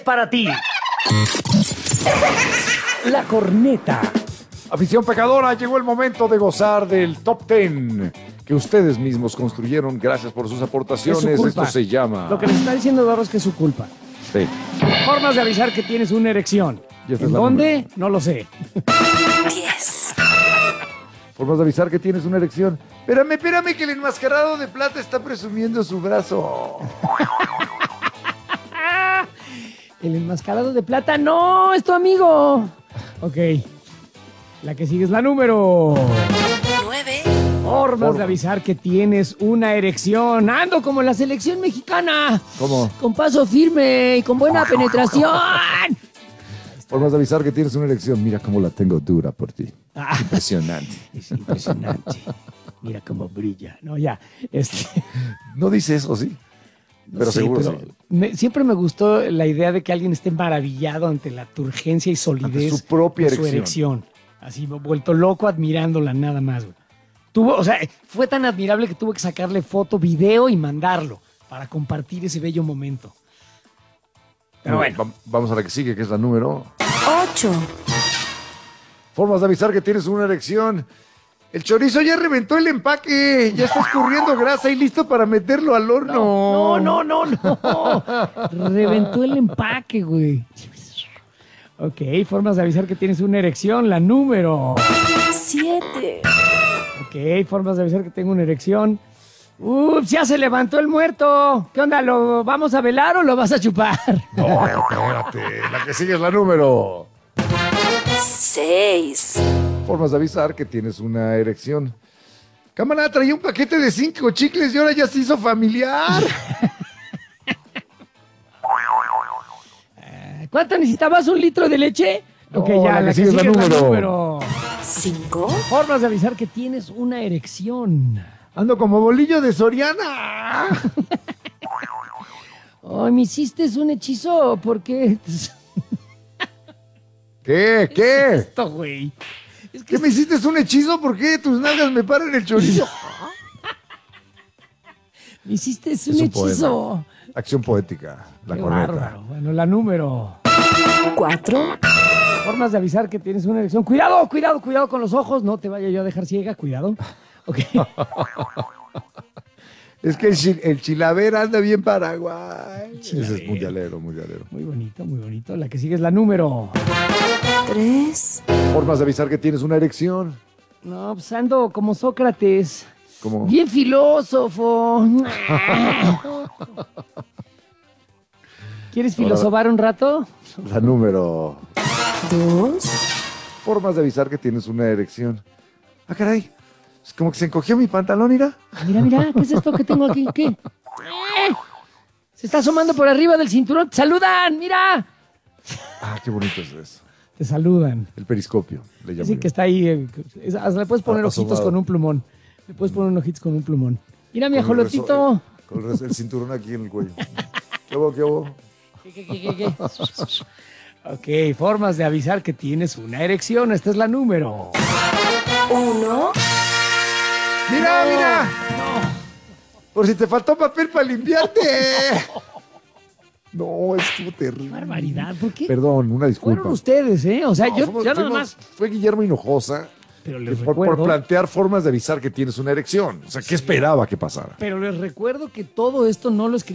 Para ti. La corneta. Afición pecadora, llegó el momento de gozar del Top 10 que ustedes mismos construyeron. Gracias por sus aportaciones. Es su culpa. Esto se llama... Lo que les está diciendo Eduardo es que es su culpa. Sí. Formas de avisar que tienes una erección. Y esta ¿En es la dónde? número. No lo sé. 10, Formas de avisar que tienes una erección. Espérame, que el enmascarado de plata está presumiendo su brazo. El enmascarado de plata, no, es tu amigo. Ok. La que sigue es la número. 9, Formas de avisar que tienes una erección. Ando como en la selección mexicana. ¿Cómo? Con paso firme y con buena penetración. Formas de avisar que tienes una erección. Mira cómo la tengo dura por ti. Ah, Impresionante. es impresionante. Mira cómo brilla. No, ya. No dice eso, ¿sí? Pero Sí, seguro pero sí. siempre me gustó la idea de que alguien esté maravillado ante la turgencia y solidez Ante su propia de su erección. Así, vuelto loco admirándola nada más, güey. Fue tan admirable que tuve que sacarle foto, video y mandarlo para compartir ese bello momento. Pero bueno. Vamos a la que sigue, que es la número. 8, Formas de avisar que tienes una erección. El chorizo ya reventó el empaque. Ya está escurriendo grasa y listo para meterlo al horno. No. Reventó el empaque, güey. Ok, formas de avisar que tienes una erección, la número. 7, Ok, formas de avisar que tengo una erección. ¡Ups! Ya se levantó el muerto. ¿Qué onda? ¿Lo vamos a velar o lo vas a chupar? No, espérate. La que sigue es la número. 6, Formas de avisar que tienes una erección. Cámara, traía un paquete de 5 chicles y ahora ya se hizo familiar. ¿Cuánto necesitabas? ¿1 litro de leche? No, Ok, ya, la que la que sigue es la sigue es la número. número. 5, Formas de avisar que tienes una erección. Ando como bolillo de Soriana. Oh, ¿me hiciste un hechizo? ¿Por qué? ¿Qué? Esto, güey. Es que ¿Qué me hiciste un hechizo? ¿Por qué tus nalgas me paran el chorizo? me hiciste un Es un hechizo. Acción poética, la Qué corneta. bárbaro. Bueno, la número. 4, Formas de avisar que tienes una erección. Cuidado con los ojos. No te vaya yo a dejar ciega. Cuidado. Ok. Es que el chilaver anda bien Paraguay. Chilaver. Ese es mundialero. Muy bonito, muy bonito. La que sigue es la número. 3, Formas de avisar que tienes una erección. No, pues ando como Sócrates. Como... Bien filósofo. ¿Quieres filosofar un rato? La número. 2, Formas de avisar que tienes una erección. Ah, caray. Es como que se encogió mi pantalón, mira. Mira, ¿qué es esto que tengo aquí? ¿Qué? Se está asomando por arriba del cinturón. ¡Te saludan! ¡Mira! Ah, qué bonito es eso. Te saludan. El periscopio, le llamo Así yo. que está ahí. Le puedes poner ojitos Asomado. con un plumón. Le puedes poner ojitos con un plumón. Mira, mi Con el ajolotito. Con el cinturón aquí en el cuello. ¿Qué hubo? ¿Qué? Ok, formas de avisar que tienes una erección. Esta es la número. 1, ¡Mira! Por si te faltó papel para limpiarte. No, estuvo terrible. Barbaridad, ¿por qué? Perdón, una disculpa. Fueron ustedes, ¿eh? O sea, No, yo nada más. Fue Guillermo Hinojosa Pero que les por recuerdo. plantear formas de avisar que tienes una erección. O sea, ¿qué esperaba que pasara? Pero les recuerdo que todo esto no lo escribí